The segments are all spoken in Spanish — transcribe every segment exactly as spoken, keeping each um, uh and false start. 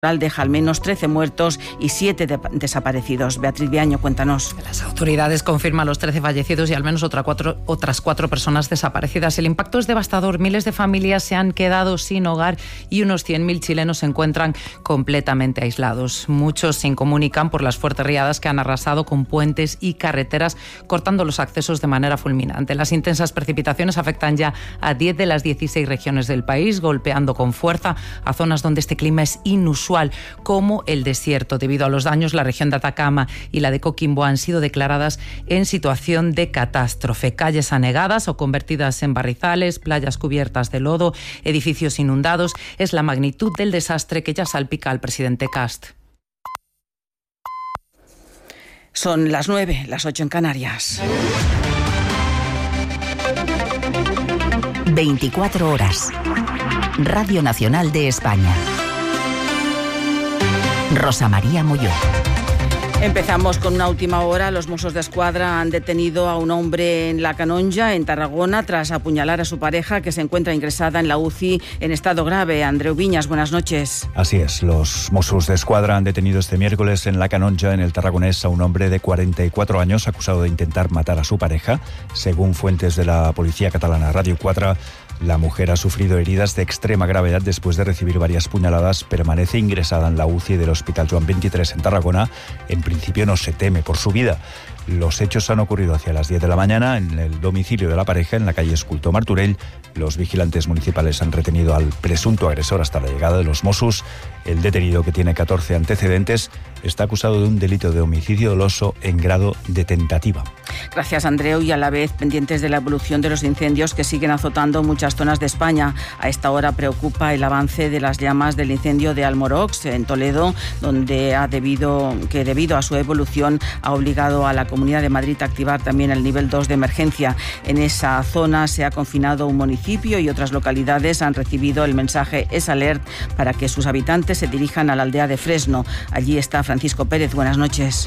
deja al menos trece muertos y siete de- desaparecidos. Beatriz Viaño, cuéntanos. Las autoridades confirman los trece fallecidos y al menos otra cuatro, otras cuatro personas desaparecidas. El impacto es devastador. Miles de familias se han quedado sin hogar y unos cien mil chilenos se encuentran completamente aislados. Muchos se incomunican por las fuertes riadas que han arrasado con puentes y carreteras, cortando los accesos de manera fulminante. Las intensas precipitaciones afectan ya a diez de las dieciséis regiones del país, golpeando con fuerza a zonas donde este clima es inusual, como el desierto. Debido a los daños, la región de Atacama y la de Coquimbo han sido declaradas en situación de catástrofe. Calles anegadas o convertidas en barrizales, playas cubiertas de lodo, edificios inundados. Es la magnitud del desastre que ya salpica al presidente Kast. Son las nueve, las ocho en Canarias. veinticuatro horas. Radio Nacional de España. Rosa María Molló. Empezamos con una última hora. Los Mossos d'Esquadra han detenido a un hombre en La Canonja, en Tarragona, tras apuñalar a su pareja, que se encuentra ingresada en la U C I en estado grave. Andreu Viñas, buenas noches. Así es, los Mossos d'Esquadra han detenido este miércoles en La Canonja, en el Tarragonés, a un hombre de cuarenta y cuatro años acusado de intentar matar a su pareja. Según fuentes de la policía catalana Radio cuatro, la mujer ha sufrido heridas de extrema gravedad después de recibir varias puñaladas. Permanece ingresada en la U C I del Hospital Joan veintitrés en Tarragona. En principio no se teme por su vida. Los hechos han ocurrido hacia las diez de la mañana en el domicilio de la pareja, en la calle Escultor Martorell. Los vigilantes municipales han retenido al presunto agresor hasta la llegada de los Mossos. El detenido, que tiene catorce antecedentes, está acusado de un delito de homicidio doloso en grado de tentativa. Gracias, Andreu, y a la vez pendientes de la evolución de los incendios que siguen azotando muchas zonas de España. A esta hora preocupa el avance de las llamas del incendio de Almorox, en Toledo, donde ha debido, que debido a su evolución ha obligado a la Comunidad de Madrid a activar también el nivel dos de emergencia. En esa zona se ha confinado un municipio y otras localidades han recibido el mensaje Es Alert para que sus habitantes se dirijan a la aldea de Fresno. Allí está Francisco Pérez. Buenas noches.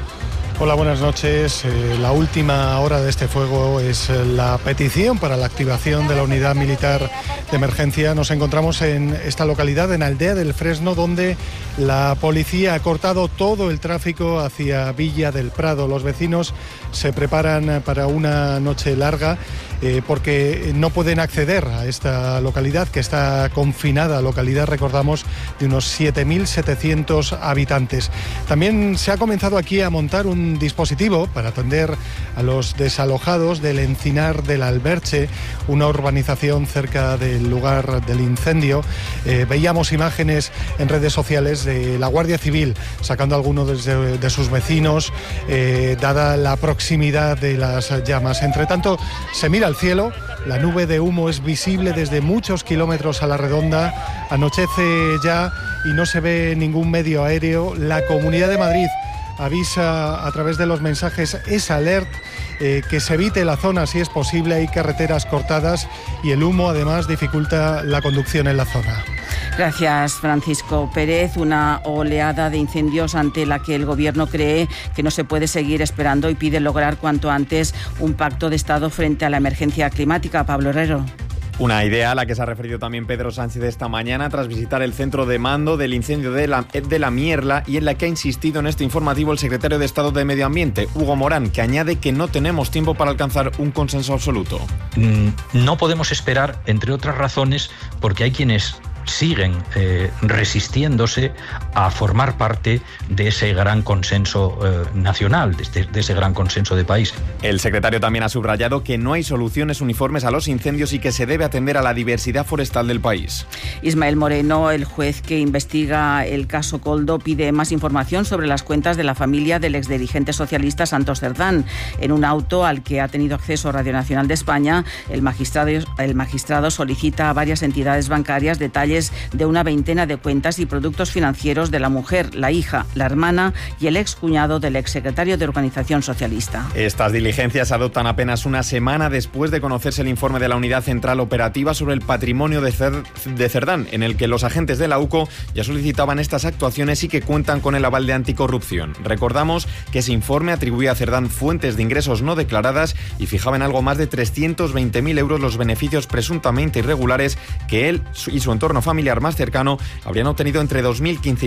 Hola, buenas noches. Eh, la última hora de este fuego es eh, la petición para la activación de la unidad militar de emergencia. Nos encontramos en esta localidad, en Aldea del Fresno, donde la policía ha cortado todo el tráfico hacia Villa del Prado. Los vecinos se preparan para una noche larga eh, porque no pueden acceder a esta localidad, que está confinada, localidad, recordamos, de unos siete mil setecientos habitantes. También se ha comenzado aquí a montar un dispositivo para atender a los desalojados del Encinar del Alberche, una urbanización cerca del lugar del incendio. Eh, veíamos imágenes en redes sociales de la Guardia Civil sacando a algunos de, de sus vecinos, eh, dada la proximidad de las llamas. Entre tanto, se mira al cielo, la nube de humo es visible desde muchos kilómetros a la redonda, anochece ya y no se ve ningún medio aéreo. La Comunidad de Madrid avisa a través de los mensajes Es Alert eh, que se evite la zona si es posible. Hay carreteras cortadas y el humo además dificulta la conducción en la zona. Gracias, Francisco Pérez. Una oleada de incendios ante la que el Gobierno cree que no se puede seguir esperando y pide lograr cuanto antes un pacto de Estado frente a la emergencia climática. Pablo Herrero. Una idea a la que se ha referido también Pedro Sánchez esta mañana tras visitar el centro de mando del incendio de la, de la Mierla, y en la que ha insistido en este informativo el secretario de Estado de Medio Ambiente, Hugo Morán, que añade que no tenemos tiempo para alcanzar un consenso absoluto. No podemos esperar, entre otras razones, porque hay quienes siguen eh, resistiéndose a formar parte de ese gran consenso eh, nacional, de, este, de ese gran consenso de país. El secretario también ha subrayado que no hay soluciones uniformes a los incendios y que se debe atender a la diversidad forestal del país. Ismael Moreno, el juez que investiga el caso Koldo, pide más información sobre las cuentas de la familia del exdirigente socialista Santos Cerdán. En un auto al que ha tenido acceso Radio Nacional de España, el magistrado, el magistrado solicita a varias entidades bancarias detalles de una veintena de cuentas y productos financieros de la mujer, la hija, la hermana y el excuñado del exsecretario de Organización Socialista. Estas diligencias se adoptan apenas una semana después de conocerse el informe de la Unidad Central Operativa sobre el patrimonio de, Cer- de Cerdán, en el que los agentes de la U C O ya solicitaban estas actuaciones y que cuentan con el aval de anticorrupción. Recordamos que ese informe atribuía a Cerdán fuentes de ingresos no declaradas y fijaba en algo más de trescientos veinte mil euros los beneficios presuntamente irregulares que él y su entorno familiar más cercano habrían obtenido entre dos mil quince